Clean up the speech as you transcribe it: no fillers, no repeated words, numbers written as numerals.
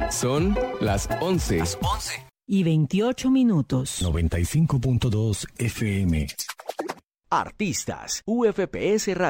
Son las 11. Las 11. Y 28 minutos. 95.2 FM. Artistas, UFPS Radio.